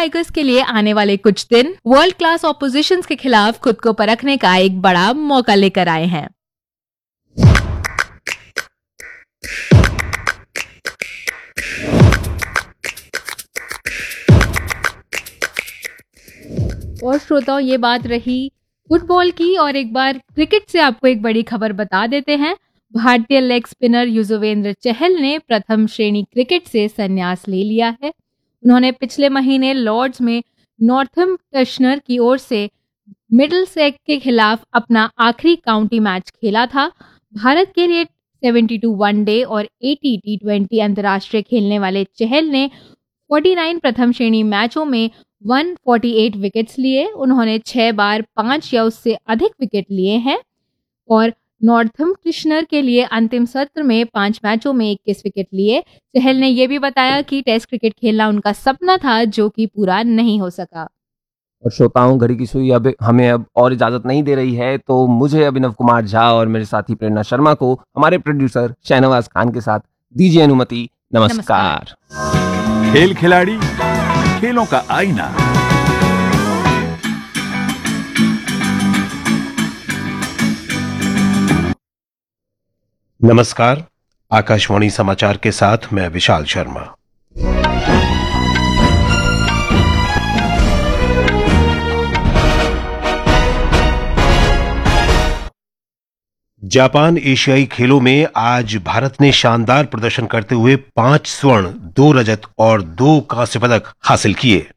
Tigers के लिए आने वाले कुछ दिन वर्ल्ड क्लास ऑपोजिशंस के खिलाफ खुद को परखने का एक बड़ा मौका लेकर आए हैं। और श्रोताओं, ये बात रही फुटबॉल की, और एक बार क्रिकेट से आपको एक बड़ी खबर बता देते हैं। भारतीय लेग स्पिनर युजवेंद्र चहल ने प्रथम श्रेणी क्रिकेट से संन्यास ले लिया है। उन्होंने पिछले महीने लॉर्ड्स में नॉर्थम्प्टनशायर की ओर से मिडलसेक्स के खिलाफ अपना आखिरी काउंटी मैच खेला था। भारत के लिए 72 वनडे और 80 टी20 अंतर्राष्ट्रीय खेलने वाले चहल ने 49 प्रथम श्रेणी मैचों में 148 विकेट्स लिए। उन्होंने 6 बार 5 या उससे अधिक विकेट लिए हैं और नॉर्थम्प्टनशायर के लिए अंतिम सत्र में 5 मैचों में 21 विकेट लिए। चहल ने यह भी बताया कि टेस्ट क्रिकेट खेलना उनका सपना था, जो कि पूरा नहीं हो सका। और श्रोताओं, घड़ी की सुई अब हमें और इजाजत नहीं दे रही है, तो मुझे अभिनव कुमार झा और मेरे साथी प्रेरणा शर्मा को हमारे प्रोड्यूसर शहनवाज खान के साथ दीजिए अनुमति। नमस्कार। खेल खिलाड़ी, खेलों का आईना। नमस्कार, आकाशवाणी समाचार के साथ मैं विशाल शर्मा। जापान एशियाई खेलों में आज भारत ने शानदार प्रदर्शन करते हुए 5 स्वर्ण, 2 रजत और 2 कांस्य पदक हासिल किए।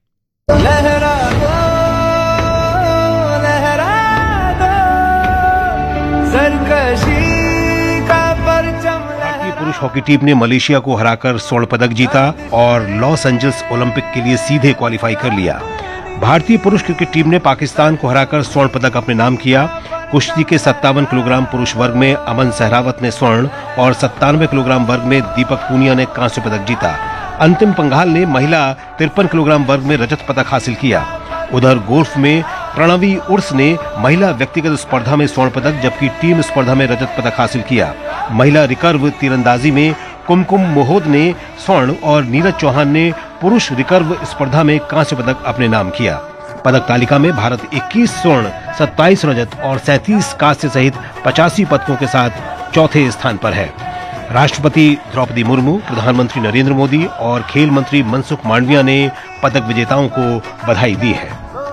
भारतीय पुरुष हॉकी टीम ने मलेशिया को हराकर स्वर्ण पदक जीता और लॉस एंजल्स ओलंपिक के लिए सीधे क्वालिफाई कर लिया। भारतीय पुरुष क्रिकेट टीम ने पाकिस्तान को हराकर स्वर्ण पदक अपने नाम किया। कुश्ती के 57 किलोग्राम पुरुष वर्ग में अमन सहरावत ने स्वर्ण और 97 किलोग्राम वर्ग में दीपक पूनिया ने कांस्य पदक जीता। अंतिम पंघाल ने महिला 53 किलोग्राम वर्ग में रजत पदक हासिल किया। उधर गोल्फ में प्रणवी उर्स ने महिला व्यक्तिगत स्पर्धा में स्वर्ण पदक जबकि टीम स्पर्धा में रजत पदक हासिल किया। महिला रिकर्व तीरंदाजी में कुमकुम मोहोद ने स्वर्ण और नीरज चौहान ने पुरुष रिकर्व स्पर्धा में कांस्य पदक अपने नाम किया। पदक तालिका में भारत 21 स्वर्ण, 27 रजत और 37 कांस्य सहित 85 पदकों के साथ चौथे स्थान पर है। राष्ट्रपति द्रौपदी मुर्मू, प्रधानमंत्री नरेंद्र मोदी और खेल मंत्री मनसुख मांडविया ने पदक विजेताओं को बधाई दी है।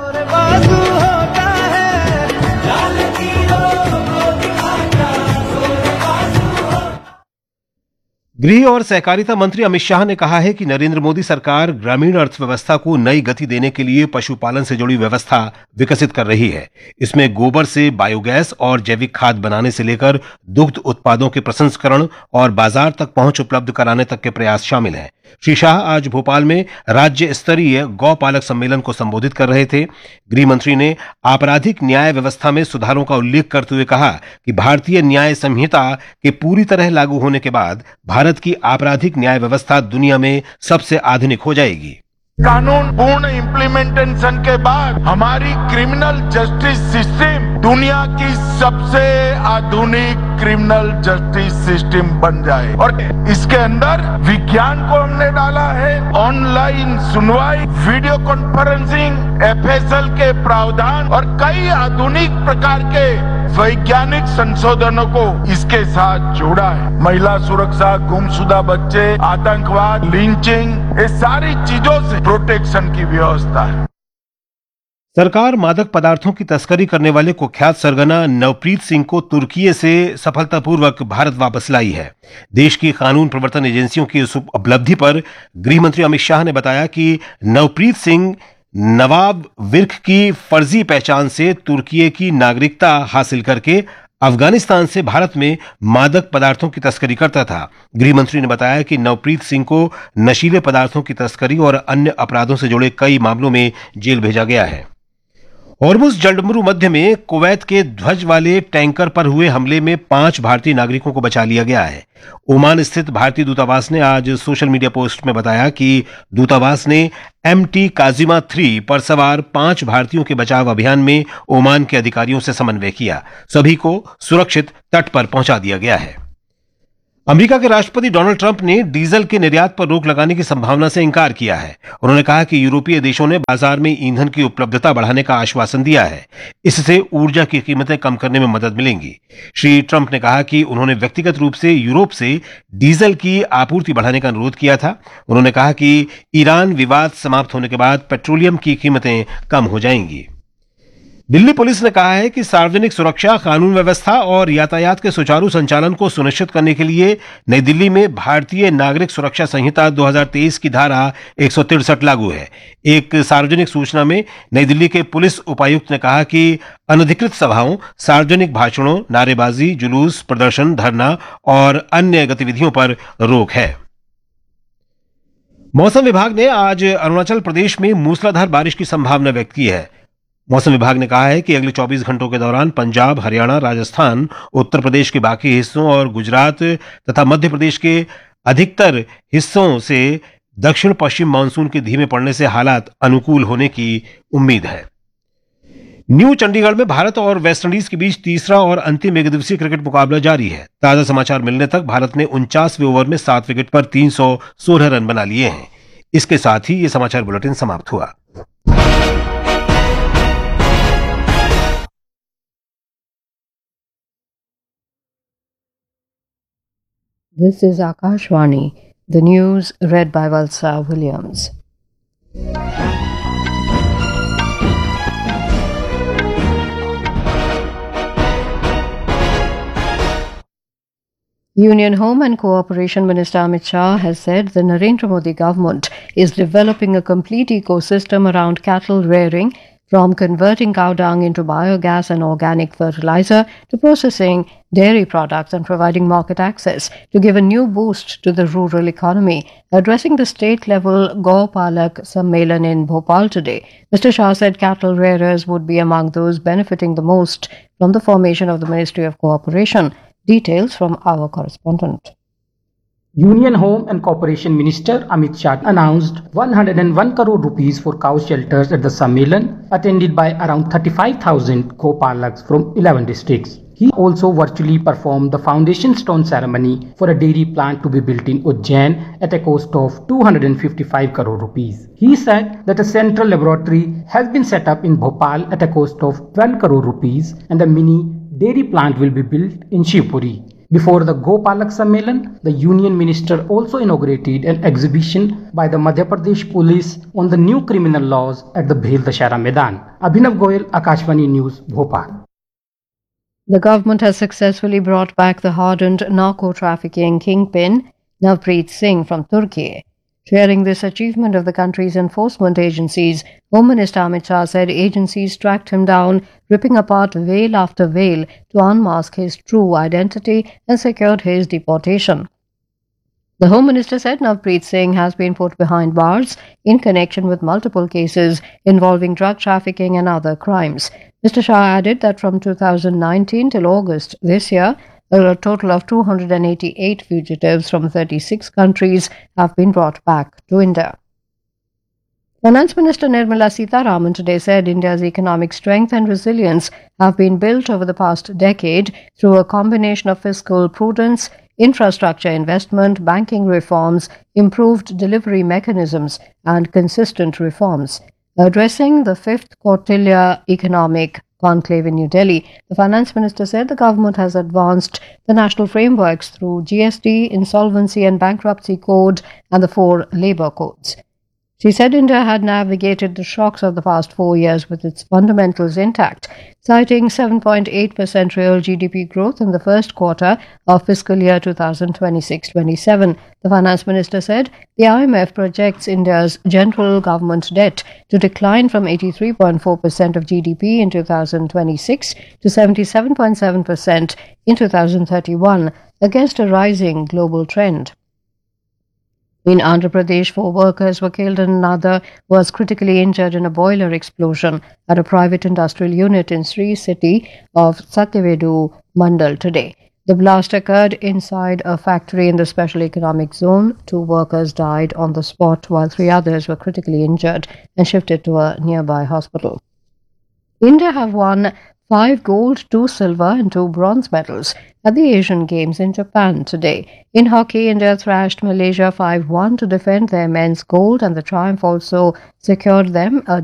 गृह और सहकारिता मंत्री अमित शाह ने कहा है कि नरेंद्र मोदी सरकार ग्रामीण अर्थव्यवस्था को नई गति देने के लिए पशुपालन से जुड़ी व्यवस्था विकसित कर रही है। इसमें गोबर से बायोगैस और जैविक खाद बनाने से लेकर दुग्ध उत्पादों के प्रसंस्करण और बाजार तक पहुंच उपलब्ध कराने तक के प्रयास शामिल हैं। श्री शाह आज भोपाल में राज्य स्तरीय गौपालक सम्मेलन को संबोधित कर रहे थे। गृह मंत्री ने आपराधिक न्याय व्यवस्था में सुधारों का उल्लेख करते हुए कहा कि भारतीय न्याय संहिता के पूरी तरह लागू होने के बाद भारत की आपराधिक न्याय व्यवस्था दुनिया में सबसे आधुनिक हो जाएगी। कानून पूर्ण इम्प्लीमेंटेशन के बाद हमारी क्रिमिनल जस्टिस सिस्टम दुनिया की सबसे आधुनिक क्रिमिनल जस्टिस सिस्टम बन जाए और इसके अंदर विज्ञान को हमने डाला है। ऑनलाइन सुनवाई, वीडियो कॉन्फ्रेंसिंग, एफएसएल के प्रावधान और कई आधुनिक प्रकार के वैज्ञानिक संशोधनों को इसके साथ जोड़ा है। महिला सुरक्षा, गुमशुदा बच्चे, आतंकवाद, लिंचिंग, ये सारी चीजों से प्रोटेक्शन की व्यवस्था है। सरकार मादक पदार्थों की तस्करी करने वाले कुख्यात सरगना नवप्रीत सिंह को तुर्की से सफलतापूर्वक भारत वापस लाई है। देश की कानून प्रवर्तन एजेंसियों की इस उपलब्धि पर गृह मंत्री अमित शाह ने बताया कि नवप्रीत सिंह नवाब विर्क की फर्जी पहचान से तुर्की की नागरिकता हासिल करके अफगानिस्तान से भारत में मादक पदार्थों की तस्करी करता था। गृह मंत्री ने बताया कि नवप्रीत सिंह को नशीले पदार्थों की तस्करी और अन्य अपराधों से जुड़े कई मामलों में जेल भेजा गया है। हॉर्मुज़ जलडमरू मध्य में कुवैत के ध्वज वाले टैंकर पर हुए हमले में 5 भारतीय नागरिकों को बचा लिया गया है। ओमान स्थित भारतीय दूतावास ने आज सोशल मीडिया पोस्ट में बताया कि दूतावास ने MT काजिमा 3 पर सवार 5 भारतीयों के बचाव अभियान में ओमान के अधिकारियों से समन्वय किया। सभी को सुरक्षित तट पर पहुंचा दिया गया है। अमेरिका के राष्ट्रपति डोनाल्ड ट्रंप ने डीजल के निर्यात पर रोक लगाने की संभावना से इंकार किया है। उन्होंने कहा कि यूरोपीय देशों ने बाजार में ईंधन की उपलब्धता बढ़ाने का आश्वासन दिया है। इससे ऊर्जा की कीमतें कम करने में मदद मिलेंगी। श्री ट्रंप ने कहा कि उन्होंने व्यक्तिगत रूप से यूरोप से डीजल की आपूर्ति बढ़ाने का अनुरोध किया था। उन्होंने कहा कि ईरान विवाद समाप्त होने के बाद पेट्रोलियम की कीमतें कम हो जाएंगी। दिल्ली पुलिस ने कहा है कि सार्वजनिक सुरक्षा, कानून व्यवस्था और यातायात के सुचारू संचालन को सुनिश्चित करने के लिए नई दिल्ली में भारतीय नागरिक सुरक्षा संहिता 2023 की धारा 163 लागू है। एक सार्वजनिक सूचना में नई दिल्ली के पुलिस उपायुक्त ने कहा कि अनधिकृत सभाओं, सार्वजनिक भाषणों, नारेबाजी, जुलूस, प्रदर्शन, धरना और अन्य गतिविधियों पर रोक है। मौसम विभाग ने आज अरुणाचल प्रदेश में मूसलाधार बारिश की संभावना व्यक्त की है। मौसम विभाग ने कहा है कि अगले 24 घंटों के दौरान पंजाब, हरियाणा, राजस्थान, उत्तर प्रदेश के बाकी हिस्सों और गुजरात तथा मध्य प्रदेश के अधिकतर हिस्सों से दक्षिण पश्चिम मानसून के धीमे पड़ने से हालात अनुकूल होने की उम्मीद है। न्यू चंडीगढ़ में भारत और वेस्टइंडीज के बीच तीसरा और अंतिम एकदिवसीय क्रिकेट मुकाबला जारी है। ताजा समाचार मिलने तक भारत ने 49वें ओवर में 7 विकेट पर 316 रन बना लिए हैं। इसके साथ ही ये समाचार बुलेटिन समाप्त हुआ। This is Akashvani, the news read by Valsa Williams. Union Home and Cooperation Minister Amit Shah has said the Narendra Modi government is developing a complete ecosystem around cattle rearing, from converting cow dung into biogas and organic fertilizer to processing dairy products and providing market access to give a new boost to the rural economy. Addressing the state-level Gopalak Sammelan in Bhopal today, Mr. Shah said cattle rearers would be among those benefiting the most from the formation of the Ministry of Cooperation. Details from our correspondent. Union Home and Cooperation Minister Amit Shah announced 101 crore rupees for cow shelters at the Sammelan, attended by around 35,000 Gopalaks from 11 districts. He also virtually performed the foundation stone ceremony for a dairy plant to be built in Ujjain at a cost of 255 crore rupees. He said that a central laboratory has been set up in Bhopal at a cost of 12 crore rupees and a mini dairy plant will be built in Shivpuri. Before the Gopalak Sammelan, the Union Minister also inaugurated an exhibition by the Madhya Pradesh Police on the new criminal laws at the Bhel Dashera Maidan. Abhinav Goyal, Akashvani News, Bhopal. The government has successfully brought back the hardened narco-trafficking kingpin Navpreet Singh from Turkey. Sharing this achievement of the country's enforcement agencies, Home Minister Amit Shah said agencies tracked him down, ripping apart veil after veil to unmask his true identity and secured his deportation. The Home Minister said Navpreet Singh has been put behind bars in connection with multiple cases involving drug trafficking and other crimes. Mr. Shah added that from 2019 till August this year, a total of 288 fugitives from 36 countries have been brought back to India. Finance Minister Nirmala Sitharaman today said India's economic strength and resilience have been built over the past decade through a combination of fiscal prudence, infrastructure investment, banking reforms, improved delivery mechanisms, and consistent reforms. Addressing the 5th Kautilya Economic Conclave in New Delhi, the Finance Minister said the government has advanced the national frameworks through GST, Insolvency and Bankruptcy Code, and the 4 Labour Codes. She said India had navigated the shocks of the past 4 years with its fundamentals intact, citing 7.8% real GDP growth in the first quarter of fiscal year 2026-27. The Finance Minister said the IMF projects India's general government debt to decline from 83.4% of GDP in 2026 to 77.7% in 2031 against a rising global trend. In Andhra Pradesh, 4 workers were killed and another was critically injured in a boiler explosion at a private industrial unit in Sri City of Satyavedu Mandal today. The blast occurred inside a factory in the Special Economic Zone. 2 workers died on the spot while 3 others were critically injured and shifted to a nearby hospital. India have won 5 gold, 2 silver and 2 bronze medals at the Asian Games in Japan today. In hockey, India thrashed Malaysia 5-1 to defend their men's gold, and the triumph also secured them a